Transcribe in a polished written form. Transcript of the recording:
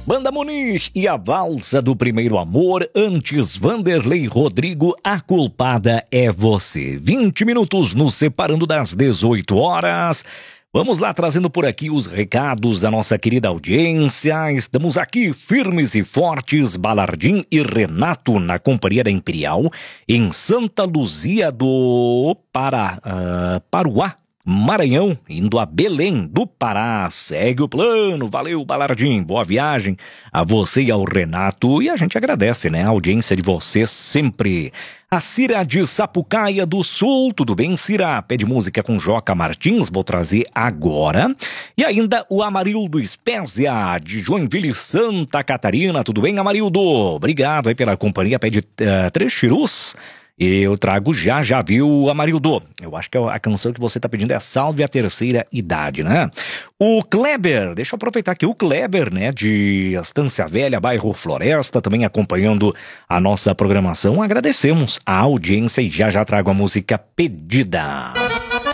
Banda Muniz e a Valsa do Primeiro Amor. Antes, Vanderlei Rodrigo, A Culpada é Você. 20 minutos nos separando das 18 horas. Vamos lá, trazendo por aqui os recados da nossa querida audiência. Estamos aqui firmes e fortes, Balardim e Renato, na Companhia da Imperial, em Santa Luzia do Paruá, Maranhão, indo a Belém do Pará. Segue o plano. Valeu, Balardim. Boa viagem a você e ao Renato. E a gente agradece, né, a audiência de vocês sempre. A Cira de Sapucaia do Sul. Tudo bem, Cira? Pede música com Joca Martins. Vou trazer agora. E ainda o Amarildo Espésia de Joinville, Santa Catarina. Tudo bem, Amarildo? Obrigado aí pela companhia. Pede Três Chirus. Eu trago já, viu, Amarildo? Eu acho que a canção que você tá pedindo é Salve a Terceira Idade, né? O Kleber, deixa eu aproveitar aqui, o Kleber, né, de Estância Velha, bairro Floresta, também acompanhando a nossa programação. Agradecemos a audiência e já trago a música pedida.